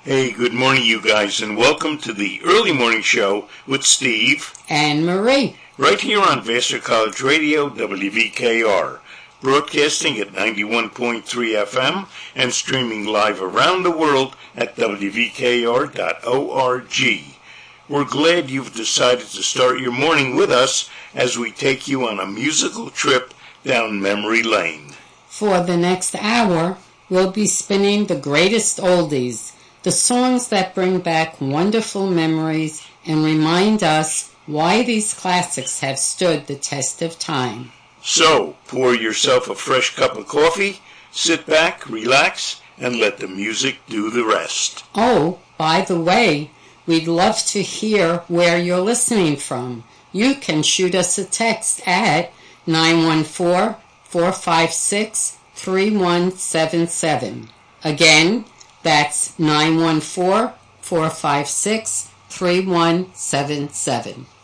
Hey, good morning, you guys, and welcome to the early morning show with Steve and Marie, right here on Vassar College Radio, WVKR, broadcasting at 91.3 FM and streaming live around the world at WVKR.org. We're glad you've decided to start your morning with us as we take you on a musical trip down memory lane. For the next hour, we'll be spinning the greatest oldies, the songs that bring back wonderful memories and remind us why these classics have stood the test of time. So, pour yourself a fresh cup of coffee, sit back, relax, and let the music do the rest. Oh, by the way, we'd love to hear where you're listening from. You can shoot us a text at 914-456-3177. Again, that's 914-456-3177.